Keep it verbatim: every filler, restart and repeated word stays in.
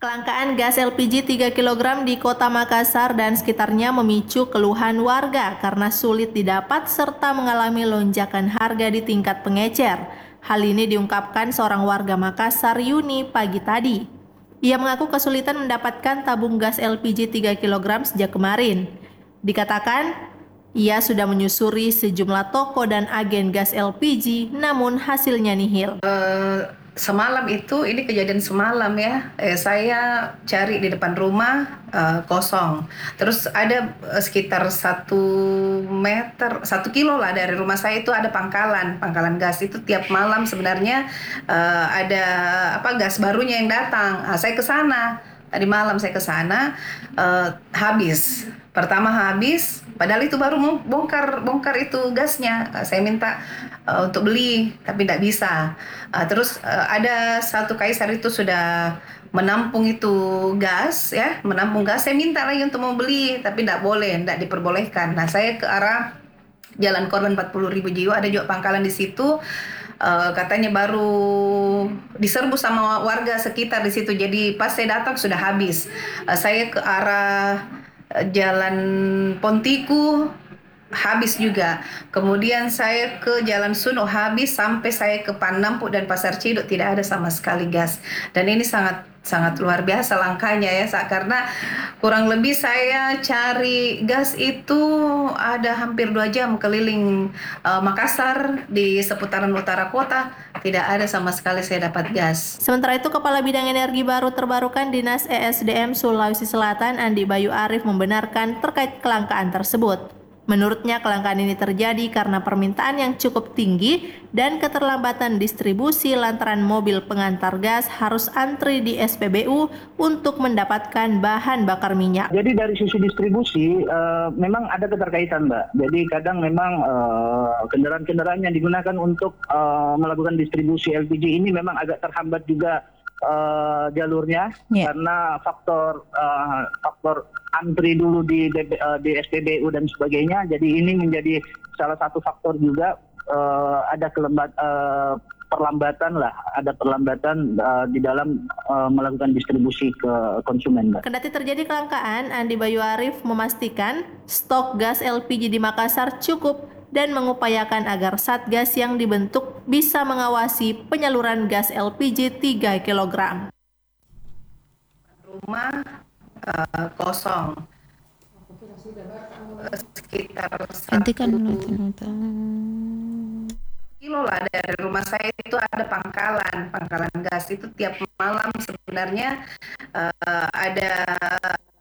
Kelangkaan gas L P G tiga kilogram di Kota Makassar dan sekitarnya memicu keluhan warga karena sulit didapat serta mengalami lonjakan harga di tingkat pengecer. Hal ini diungkapkan seorang warga Makassar, Yuni, pagi tadi. Ia mengaku kesulitan mendapatkan tabung gas L P G tiga kilogram sejak kemarin. Dikatakan, ia sudah menyusuri sejumlah toko dan agen gas L P G, namun hasilnya nihil. Uh, semalam itu, ini kejadian semalam ya, eh, saya cari di depan rumah uh, kosong. Terus ada uh, sekitar satu meter, satu kilo lah dari rumah saya itu ada pangkalan, pangkalan gas itu tiap malam sebenarnya uh, ada apa gas barunya yang datang. Uh, saya ke sana. Tadi malam saya ke sana, uh, habis. Pertama habis, padahal itu baru mau bongkar bongkar itu gasnya. Uh, saya minta uh, untuk beli, tapi tidak bisa. Uh, terus uh, ada satu kaisar itu sudah menampung itu gas, ya, menampung gas. Saya minta lagi untuk mau beli, tapi tidak boleh, tidak diperbolehkan. Nah, saya ke arah Jalan Korban empat puluh ribu jiwa, ada juga pangkalan di situ. Uh, katanya baru diserbu sama warga sekitar di situ. Jadi pas saya datang sudah habis. Uh, saya ke arah uh, Jalan Pontiku habis juga. Kemudian saya ke Jalan Suno habis, sampai saya ke Panampu dan Pasar Ciduk tidak ada sama sekali gas. Dan ini sangat sangat luar biasa langkanya ya, karena kurang lebih saya cari gas itu ada hampir dua jam keliling uh, Makassar di seputaran utara kota, tidak ada sama sekali saya dapat gas. Sementara itu, Kepala Bidang Energi Baru Terbarukan Dinas E S D M Sulawesi Selatan, Andi Bayu Arif, membenarkan terkait kelangkaan tersebut. Menurutnya, kelangkaan ini terjadi karena permintaan yang cukup tinggi dan keterlambatan distribusi lantaran mobil pengantar gas harus antri di S P B U untuk mendapatkan bahan bakar minyak. Jadi dari sisi distribusi uh, memang ada keterkaitan, Mbak. Jadi kadang memang uh, kendaraan-kendaraan yang digunakan untuk uh, melakukan distribusi L P G ini memang agak terhambat juga uh, jalurnya, yeah. Karena faktor uh, faktor antri dulu di uh, di S P B U dan sebagainya. Jadi ini menjadi salah satu faktor juga uh, ada kelembat uh, perlambatan lah, ada perlambatan uh, di dalam uh, melakukan distribusi ke konsumen, Mbak. Kendati terjadi kelangkaan, Andi Bayu Arif memastikan stok gas L P G di Makassar cukup dan mengupayakan agar Satgas yang dibentuk bisa mengawasi penyaluran gas L P G tiga kilogram. Rumah uh, kosong sekitar satu kilo lah dari rumah saya itu ada pangkalan pangkalan gas itu tiap malam sebenarnya uh, ada